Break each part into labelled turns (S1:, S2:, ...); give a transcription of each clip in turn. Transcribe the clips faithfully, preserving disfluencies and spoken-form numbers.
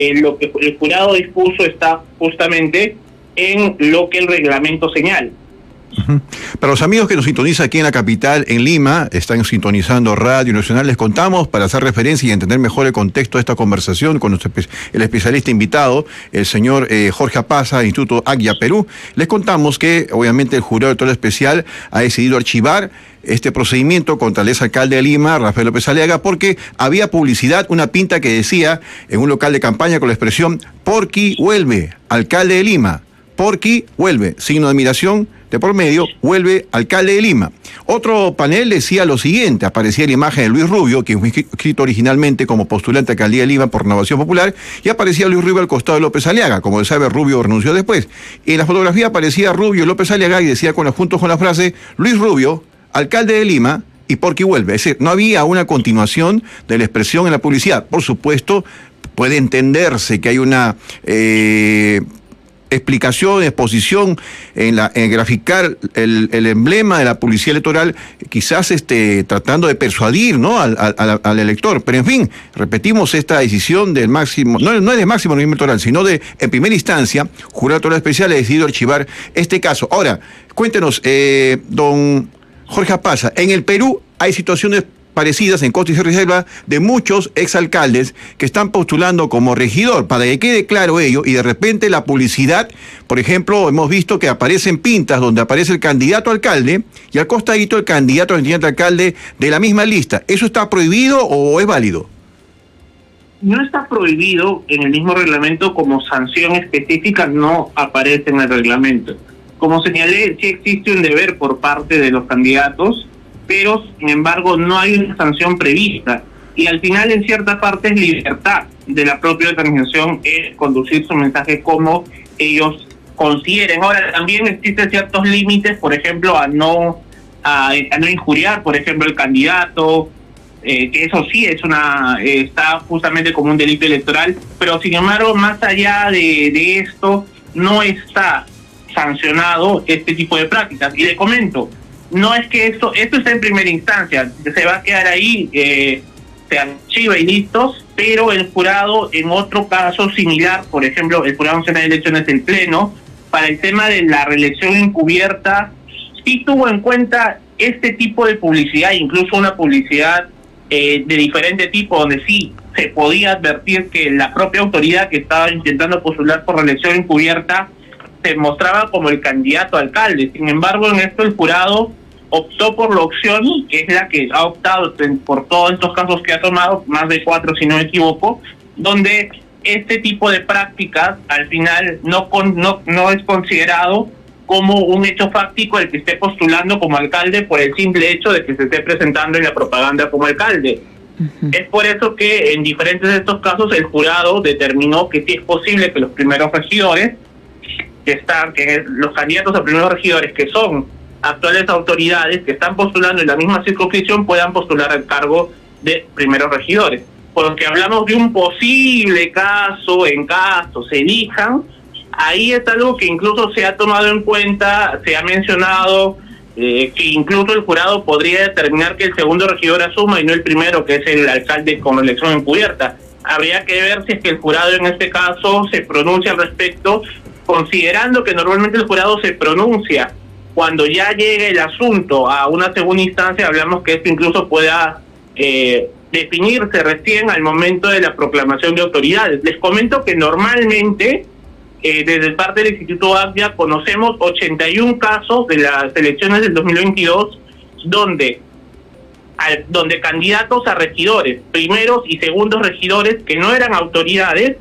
S1: eh, lo que el jurado dispuso está justamente en lo que el reglamento señala.
S2: Uh-huh. Para los amigos que nos sintonizan aquí en la capital, en Lima, están sintonizando Radio Nacional, les contamos, para hacer referencia y entender mejor el contexto de esta conversación con nuestro, el especialista invitado, el señor eh, Jorge Apaza, del Instituto Aggia Perú, les contamos que obviamente el jurado electoral especial ha decidido archivar este procedimiento contra el exalcalde de Lima, Rafael López Aliaga, porque había publicidad, una pinta que decía en un local de campaña con la expresión "Porky vuelve, alcalde de Lima". Porky vuelve, signo de admiración de por medio, vuelve alcalde de Lima. Otro panel decía lo siguiente: aparecía la imagen de Luis Rubio, que fue inscrito originalmente como postulante a alcaldía de Lima por Renovación Popular, y aparecía Luis Rubio al costado de López Aliaga. Como se sabe, Rubio renunció después. En la fotografía aparecía Rubio y López Aliaga y decía con, juntos con la frase "Luis Rubio, alcalde de Lima, y Porky vuelve". Es decir, no había una continuación de la expresión en la publicidad. Por supuesto, puede entenderse que hay una Eh, explicación, exposición en la en graficar el, el emblema de la publicidad electoral, quizás este tratando de persuadir, ¿no?, al, al, al elector. Pero en fin, repetimos, esta decisión del máximo, no, no es del máximo nivel electoral, sino de, en primera instancia, jurado electoral especial ha decidido archivar este caso. Ahora, cuéntenos, eh, don Jorge Apaza, en el Perú hay situaciones parecidas en Costa y Reserva de muchos exalcaldes que están postulando como regidor, para que quede claro ello, y de repente la publicidad, por ejemplo, hemos visto que aparecen pintas donde aparece el candidato a alcalde y al costadito el candidato a alcalde de la misma lista. ¿Eso está prohibido o es válido?
S1: No está prohibido en el mismo reglamento, como sanción específica no aparece en el reglamento. Como señalé, sí existe un deber por parte de los candidatos, pero sin embargo no hay una sanción prevista, y al final en cierta parte es libertad de la propia organización es conducir su mensaje como ellos consideren. Ahora, también existen ciertos límites, por ejemplo, a no a, a no injuriar, por ejemplo, el candidato, eh, que eso sí es una eh, está justamente como un delito electoral, pero sin embargo, más allá de, de esto, no está sancionado este tipo de prácticas. Y le comento, no es que esto, esto está en primera instancia, se va a quedar ahí, eh, se archiva y listos, pero el jurado en otro caso similar, por ejemplo, el Jurado Nacional de Elecciones del Pleno, para el tema de la reelección encubierta, sí tuvo en cuenta este tipo de publicidad, incluso una publicidad eh, de diferente tipo, donde sí se podía advertir que la propia autoridad que estaba intentando postular por reelección encubierta se mostraba como el candidato a alcalde. Sin embargo, en esto el jurado optó por la opción, que es la que ha optado por todos estos casos que ha tomado, más de cuatro si no me equivoco, donde este tipo de prácticas al final no, con, no, no es considerado como un hecho fáctico el que esté postulando como alcalde por el simple hecho de que se esté presentando en la propaganda como alcalde. Uh-huh. Es por eso que en diferentes de estos casos el jurado determinó que sí es posible que los primeros regidores, que están, que los candidatos a primeros regidores que son actuales autoridades que están postulando en la misma circunscripción puedan postular al cargo de primeros regidores. Porque hablamos de un posible caso, en caso se elijan, ahí es algo que incluso se ha tomado en cuenta, se ha mencionado eh, que incluso el jurado podría determinar que el segundo regidor asuma y no el primero, que es el alcalde con elección encubierta. Habría que ver si es que el jurado en este caso se pronuncia al respecto, considerando que normalmente el jurado se pronuncia cuando ya llegue el asunto a una segunda instancia. Hablamos que esto incluso pueda eh, definirse recién al momento de la proclamación de autoridades. Les comento que normalmente, eh, desde parte del Instituto Aggia, conocemos ochenta y un casos de las elecciones del dos mil veintidós, donde, al, donde candidatos a regidores, primeros y segundos regidores, que no eran autoridades,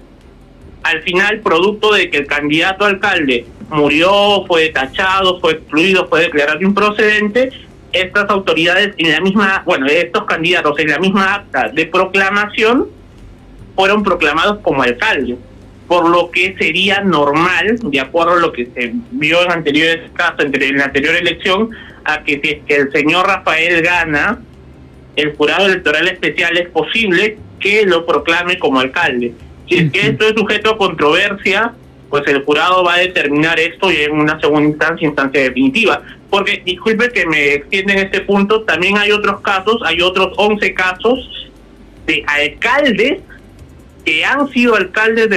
S1: al final, producto de que el candidato a alcalde murió, fue tachado, fue excluido, fue declarado improcedente, estas autoridades en la misma, bueno, estos candidatos en la misma acta de proclamación fueron proclamados como alcaldes, por lo que sería normal, de acuerdo a lo que se vio en anteriores casos, en la anterior elección, a que si es que el señor Rafael gana, el jurado electoral especial es posible que lo proclame como alcalde. Si es que esto es sujeto a controversia, pues el jurado va a determinar esto y en una segunda instancia, instancia definitiva. Porque, disculpe que me extienda en este punto, también hay otros casos, hay otros once casos de alcaldes que han sido alcaldes de